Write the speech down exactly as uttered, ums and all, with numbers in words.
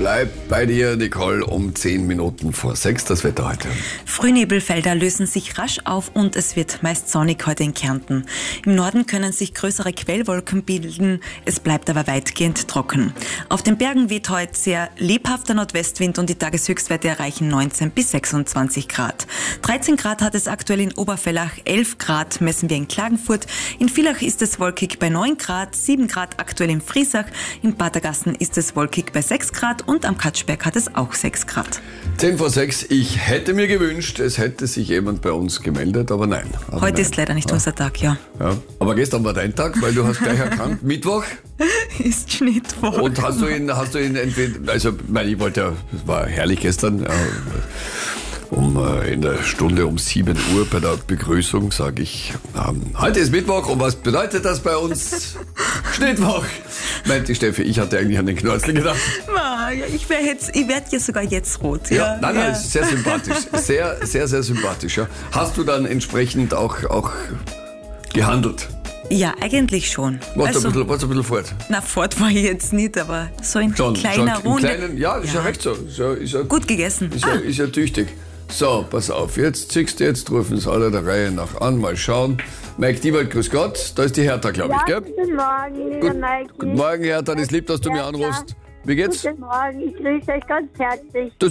bleibt bei dir, Nicole, um zehn Minuten vor sechs das Wetter heute. Frühnebelfelder lösen sich rasch auf und es wird meist sonnig heute in Kärnten. Im Norden können sich größere Quellwolken bilden, es bleibt aber weitgehend trocken. Auf den Bergen weht heute sehr lebhafter Nordwestwind und die Tageshöchstwerte erreichen neunzehn bis sechsundzwanzig Grad. dreizehn Grad hat es aktuell in Oberfellach, elf Grad messen wir in Klagenfurt, in Villach ist es wolkig bei neun Grad, sieben Grad aktuell in Friesach, in Patergassen ist es wolkig bei sechs Grad und am Katschberg hat es auch sechs Grad. zehn vor sechs, ich hätte mir gewünscht, es hätte sich jemand bei uns gemeldet, aber nein. Aber Heute nein. ist leider nicht ja. unser Tag, ja. ja. Aber gestern war dein Tag, weil du hast gleich erkannt, Mittwoch. Ist Schnittwoch. Und hast du ihn, hast du ihn entweder, also mein, ich wollte ja, es war herrlich gestern, ja, um äh, in der Stunde um sieben Uhr bei der Begrüßung sage ich, ähm, heute ist Mittwoch und was bedeutet das bei uns? Schnittwoch. Meint die Steffi, ich hatte eigentlich an den Knörzl gedacht. Ich werde jetzt, ich werd ja sogar jetzt rot. Ja, Ja, nein, nein, ja. ist sehr sympathisch. Sehr, sehr, sehr sympathisch. Ja. Hast du dann entsprechend auch, auch gehandelt? Ja, eigentlich schon. Warst Also, ein bisschen, warst ein bisschen fort? na, fort war ich jetzt nicht, aber so in Schon, kleiner schon, im Runde. Kleinen, ja, ist ja, Ja. recht so. Ist ja, ist ja, Gut gegessen. Ist ja, Ah, ist ja tüchtig. So, pass auf, jetzt ziehst du, jetzt rufen es alle der Reihe nach an, mal schauen. Mike Diewald, grüß Gott, da ist die Hertha, glaube ich, Ja, gell? guten Morgen, lieber Gut, Mike. guten Morgen, Hertha, das ist lieb, dass du mir Ja, anrufst. Wie geht's? Guten Morgen, ich grüße euch ganz herzlich.